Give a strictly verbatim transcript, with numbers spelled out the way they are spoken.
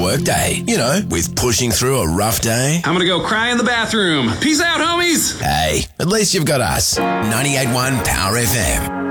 workday. You know, with pushing through a rough day. I'm gonna go cry in the bathroom. Peace out, homies! Hey, at least you've got us. ninety-eight point one Power F M.